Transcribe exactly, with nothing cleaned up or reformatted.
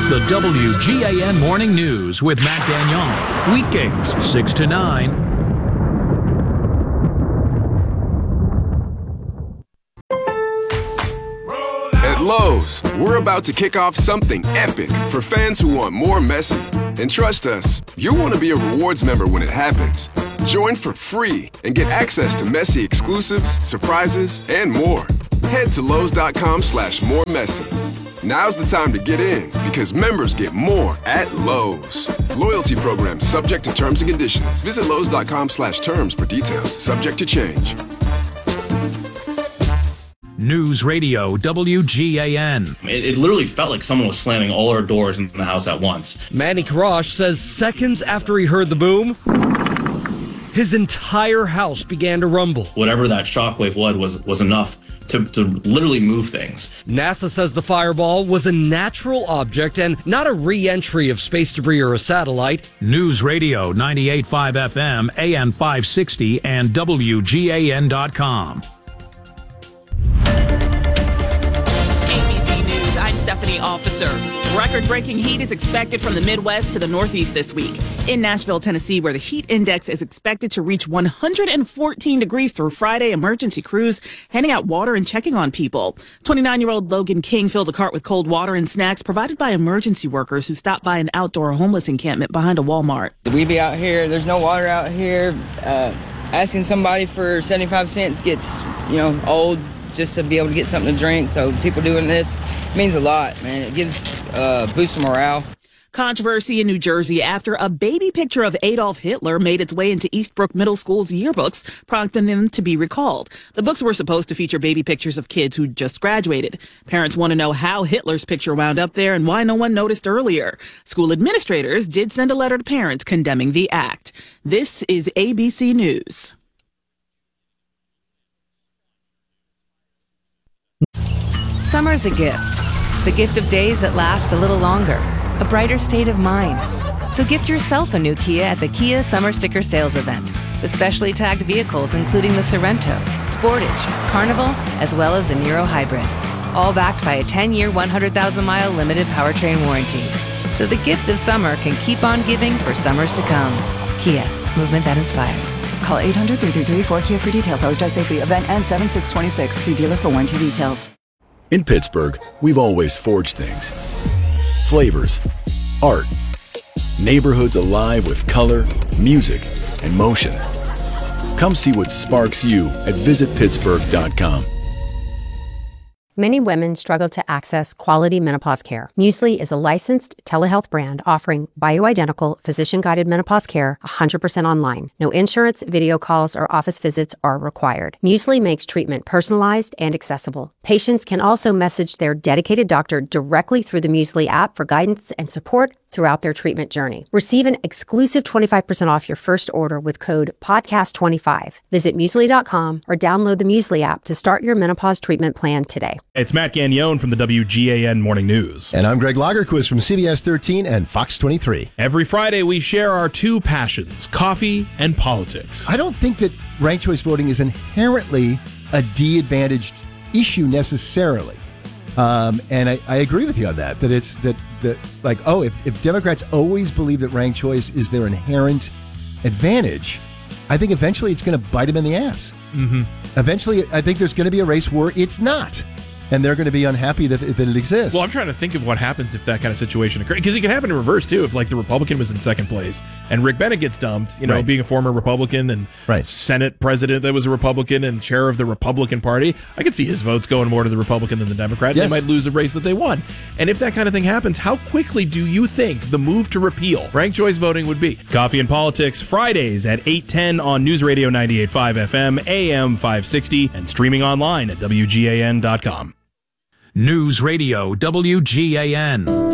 The W G A N Morning News with Matt Gagnon. Weekdays, six to nine. At Lowe's, we're about to kick off something epic for fans who want more Messi. And trust us, you'll want to be a rewards member when it happens. Join for free and get access to Messi exclusives, surprises, and more. Head to Lowe's.com slash more Messi. Now's the time to get in because members get more at Lowe's. Loyalty program subject to terms and conditions. Visit Lowe's.com slash terms for details. Subject to change. News Radio W G A N. It, it literally felt like someone was slamming all our doors in the house at once. Manny Karash says seconds after he heard the boom, his entire house began to rumble. Whatever that shockwave was, was was enough to, to literally move things. NASA says the fireball was a natural object and not a re-entry of space debris or a satellite. News Radio ninety-eight point five F M, A M five sixty, and W G A N dot com. Stephanie Officer. Record-breaking heat is expected from the Midwest to the Northeast this week. In Nashville, Tennessee, where the heat index is expected to reach one hundred fourteen degrees through Friday, emergency crews handing out water and checking on people. twenty-nine-year-old Logan King filled a cart with cold water and snacks provided by emergency workers who stopped by an outdoor homeless encampment behind a Walmart. We be out here, there's no water out here. Uh, asking somebody for seventy-five cents gets, you know, old. Just to be able to get something to drink. So people doing this means a lot, man. It gives uh, boost of morale. Controversy in New Jersey after a baby picture of Adolf Hitler made its way into Eastbrook Middle School's yearbooks, prompting them to be recalled. The books were supposed to feature baby pictures of kids who just graduated. Parents want to know how Hitler's picture wound up there and why no one noticed earlier. School administrators did send a letter to parents condemning the act. This is A B C News. Summer's a gift. The gift of days that last a little longer. A brighter state of mind. So gift yourself a new Kia at the Kia Summer Sticker Sales Event. With specially tagged vehicles including the Sorrento, Sportage, Carnival, as well as the Niro Hybrid. All backed by a ten-year, one hundred thousand mile limited powertrain warranty. So the gift of summer can keep on giving for summers to come. Kia, movement that inspires. Call eight hundred, three three three, four K I A for details. Always drive safely. Event ends seven six twenty-six. See dealer for warranty details. In Pittsburgh, we've always forged things. Flavors, art, neighborhoods alive with color, music, and motion. Come see what sparks you at visit pittsburgh dot com. Many women struggle to access quality menopause care. Muesli is a licensed telehealth brand offering bioidentical, physician-guided menopause care one hundred percent online. No insurance, video calls, or office visits are required. Muesli makes treatment personalized and accessible. Patients can also message their dedicated doctor directly through the Muesli app for guidance and support throughout their treatment journey. Receive an exclusive twenty-five percent off your first order with code podcast twenty-five. Visit muesli dot com or download the Muesli app to start your menopause treatment plan today. It's Matt Gagnon from the W G A N Morning News. And I'm Greg Lagerquist from C B S thirteen and Fox twenty-three. Every Friday, we share our two passions, coffee and politics. I don't think that ranked choice voting is inherently a de-advantaged issue necessarily. Um, and I, I agree with you on that, that it's that, that like, oh, if, if Democrats always believe that ranked choice is their inherent advantage, I think eventually it's going to bite them in the ass. Mm-hmm. Eventually, I think there's going to be a race where it's not. And they're going to be unhappy that, that it exists. Well, I'm trying to think of what happens if that kind of situation occurs. Because it could happen in reverse, too, if, like, the Republican was in second place and Rick Bennett gets dumped, you know, right. being a former Republican and right. Senate president that was a Republican and chair of the Republican Party. I could see his votes going more to the Republican than the Democrat. Yes. They might lose a race that they won. And if that kind of thing happens, how quickly do you think the move to repeal ranked choice voting would be? Coffee and Politics, Fridays at eight ten on News Radio ninety-eight point five F M, A M five sixty, and streaming online at W G A N dot com. News Radio W G A N.